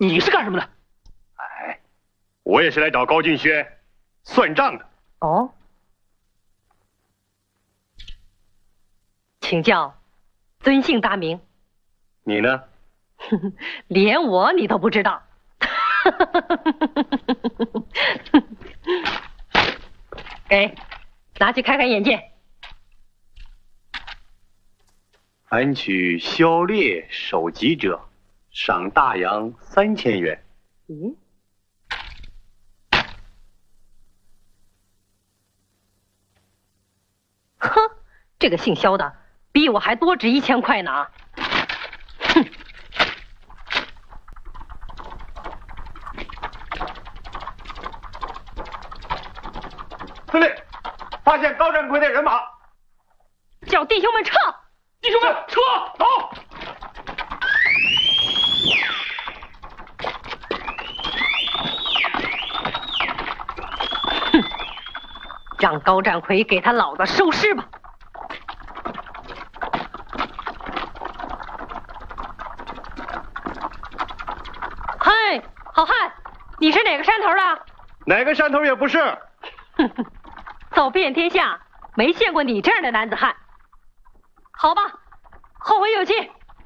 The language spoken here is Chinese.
你是干什么的？ 哎，我也是来找高俊轩算账的。 哦，请教，尊姓大名？ 你呢？ 连我你都不知道。给，拿去开开眼界。 凡取消猎首级者，赏大洋3000元。 咦？哼，这个姓肖的比我还多值1000块呢！哼！ 司令，发现高占奎的人马， 叫弟兄们撤！ 弟兄们，撤！走！ 哼！让高占奎给他老子收尸吧！嗨，好汉，你是哪个山头的？ 哪个山头也不是。 哼哼，走遍天下，没见过你这样的男子汉。好吧，后会有期。